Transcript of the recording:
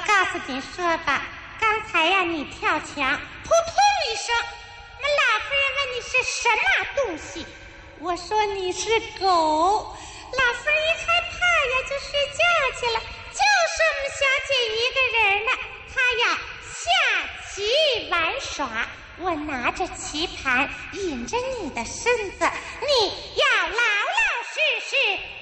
告诉你说吧，刚才呀你跳墙，扑通一声，那老夫人问你是什么东西，我说你是狗，老夫人一害怕呀就睡觉去了，就是我们小姐一个人呢，她呀下棋玩耍，我拿着棋盘引着你的身子，你要老老实实